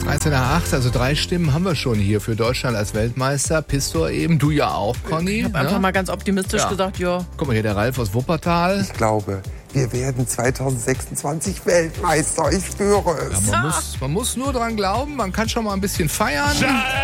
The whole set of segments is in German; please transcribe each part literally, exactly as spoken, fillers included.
dreizehn nach acht, also drei Stimmen haben wir schon hier für Deutschland als Weltmeister. Pistor eben, du ja auch, Conny. Ich habe einfach ne? mal ganz optimistisch Ja. gesagt, ja. Guck mal hier, der Ralf aus Wuppertal. Ich glaube, wir werden zwanzig sechsundzwanzig Weltmeister. Ich spüre es. Ja, man, muss, man muss nur dran glauben, man kann schon mal ein bisschen feiern.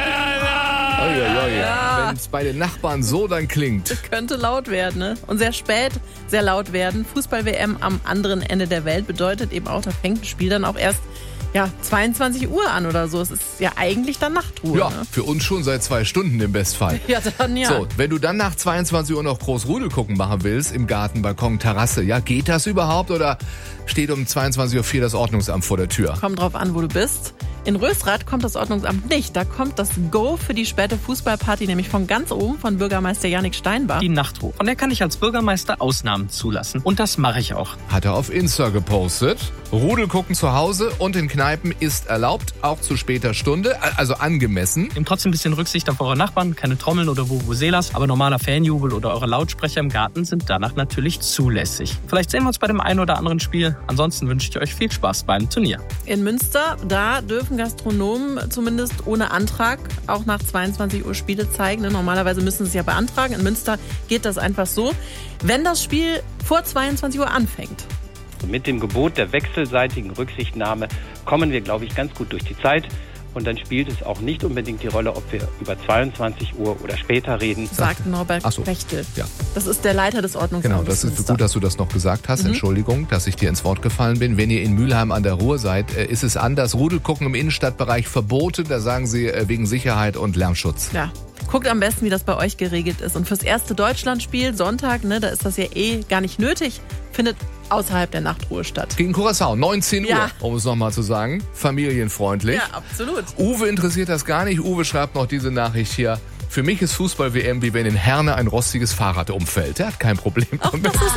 Ja. Wenn es bei den Nachbarn so dann klingt. Könnte laut werden, ne? Und sehr spät sehr laut werden. Fußball-W M am anderen Ende der Welt bedeutet eben auch, da fängt das Spiel dann auch erst ja, zweiundzwanzig Uhr an oder so. Es ist ja eigentlich dann Nachtruhe. Ja, ne? für uns schon seit zwei Stunden im Bestfall. Ja, dann ja. So, wenn du dann nach zweiundzwanzig Uhr noch groß Rudel gucken machen willst, im Garten, Balkon, Terrasse, ja, geht das überhaupt oder steht um zweiundzwanzig Uhr vier das Ordnungsamt vor der Tür? Kommt drauf an, wo du bist. In Rösrath kommt das Ordnungsamt nicht. Da kommt das Go für die späte Fußballparty nämlich von ganz oben, von Bürgermeister Jannik Steinbach. Die Nachtruhe. Von der kann ich als Bürgermeister Ausnahmen zulassen. Und das mache ich auch. Hat er auf Insta gepostet. Rudel gucken zu Hause und in Kneipen ist erlaubt, auch zu später Stunde, also angemessen. Nehmt trotzdem ein bisschen Rücksicht auf eure Nachbarn, keine Trommeln oder Vuvuzelas, aber normaler Fanjubel oder eure Lautsprecher im Garten sind danach natürlich zulässig. Vielleicht sehen wir uns bei dem einen oder anderen Spiel. Ansonsten wünsche ich euch viel Spaß beim Turnier. In Münster, da dürfen Gastronomen zumindest ohne Antrag auch nach zweiundzwanzig Uhr Spiele zeigen. Normalerweise müssen sie es ja beantragen. In Münster geht das einfach so, wenn das Spiel vor zweiundzwanzig Uhr anfängt. Mit dem Gebot der wechselseitigen Rücksichtnahme kommen wir, glaube ich, ganz gut durch die Zeit. Und dann spielt es auch nicht unbedingt die Rolle, ob wir über zweiundzwanzig Uhr oder später reden. Sagt Norbert Ach so. Rechtel. Ja. Das ist der Leiter des Ordnungsamtes. Genau, das ist Münster. gut, dass du das noch gesagt hast. Mhm. Entschuldigung, dass ich dir ins Wort gefallen bin. Wenn ihr in Mülheim an der Ruhr seid, äh, ist es anders. Rudelgucken im Innenstadtbereich verboten. Da sagen sie äh, wegen Sicherheit und Lärmschutz. Ja. Guckt am besten, wie das bei euch geregelt ist. Und fürs erste Deutschlandspiel, Sonntag, ne, da ist das ja eh gar nicht nötig, findet außerhalb der Nachtruhe statt. Gegen Curaçao, neunzehn Uhr, Ja. um es nochmal zu sagen. Familienfreundlich. Ja, absolut. Uwe interessiert das gar nicht. Uwe schreibt noch diese Nachricht hier. Für mich ist Fußball-W M wie wenn in Herne ein rostiges Fahrrad umfällt. Der hat kein Problem Ach, damit. das ist